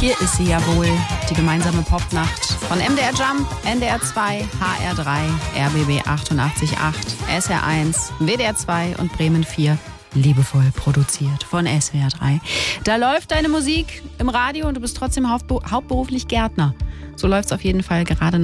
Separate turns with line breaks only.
Hier ist sie ja wohl, die gemeinsame Popnacht von MDR Jump, NDR 2, HR 3, RBB 88.8, SR1, WDR 2 und Bremen 4. Liebevoll produziert von SWR 3. Da läuft deine Musik im Radio und du bist trotzdem hauptberuflich Gärtner. So läuft's auf jeden Fall gerade